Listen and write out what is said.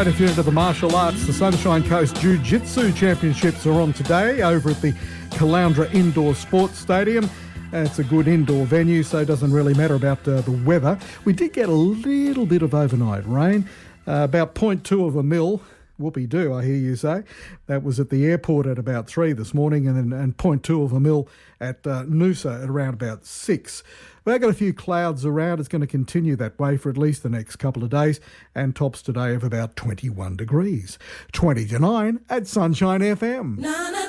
right, if you're into the martial arts, the Sunshine Coast Jiu-Jitsu Championships are on today over at the Caloundra Indoor Sports Stadium. It's a good indoor venue, so it doesn't really matter about the weather. We did get a little bit of overnight rain, about 0.2 of a mil. Whoopie-doo, I hear you say. That was at the airport at about 3 this morning, and 0.2 of a mil at Noosa at around about 6. We've got a few clouds around. It's going to continue that way for at least the next couple of days, and tops today of about 21 degrees. 20 to 9 at Sunshine FM.